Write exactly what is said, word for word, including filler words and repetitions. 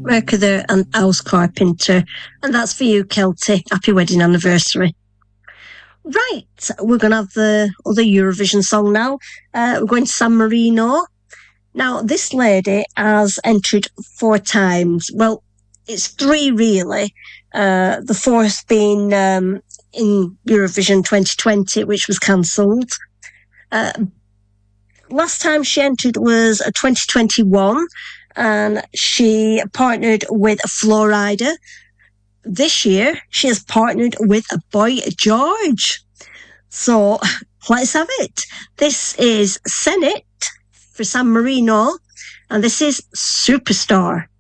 Mercury and House Carpenter. And that's for you, Kelty. Happy wedding anniversary. Right, we're going to have the other Eurovision song now. Uh, we're going to San Marino. Now, this lady has entered four times. Well, it's three, really. Uh, the fourth being um, in Eurovision twenty twenty, which was cancelled. Uh, last time she entered was uh, twenty twenty-one, and she partnered with Flo Rida. This year, she has partnered with Boy George. So, let's have it. This is Senate for San Marino, and this is Superstar.